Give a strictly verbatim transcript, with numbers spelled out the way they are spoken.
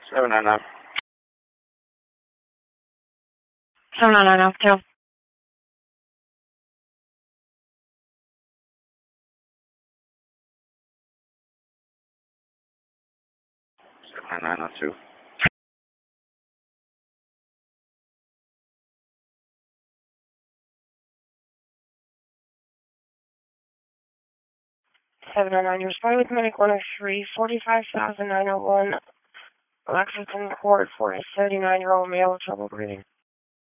seven nine nine. seven nine nine, Alpha. seven nine nine oh two. seven nine nine, you're responding with Medic one oh three, forty-five thousand nine oh one, Lexington Court for a thirty-nine-year-old male with trouble breathing.